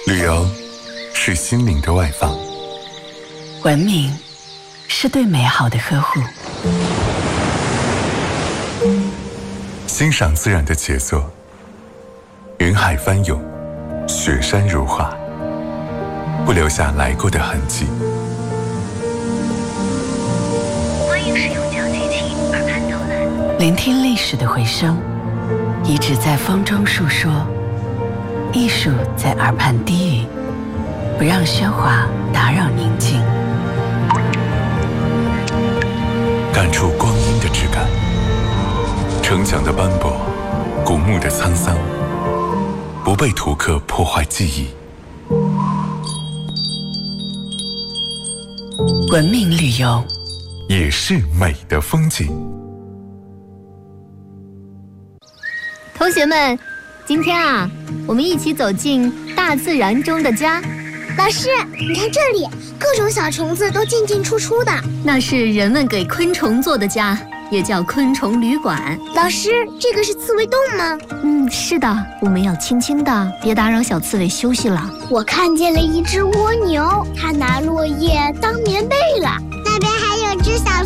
旅游是心灵的外放， 文明是对美好的呵护， 欣赏自然的杰作，云海翻涌，雪山如画，不留下来过的痕迹。 欢迎使用讲解器耳畔导览， 聆听历史的回声，遗址在风中述说，艺术在耳畔低语，不让喧哗打扰宁静， 感触光阴的质感，城墙的斑驳，古墓的沧桑，不被图刻破坏记忆。 文明旅游也是美的风景。 同学们，今天啊，我们一起走进大自然中的家。 老师，你看这里，各种小虫子都进进出出的。 那是人们给昆虫做的家，也叫昆虫旅馆。 老师，这个是刺猬洞吗？ 是的，我们要轻轻的，别打扰小刺猬休息了。 我看见了一只蜗牛，它拿落叶当棉被了。那边还有只小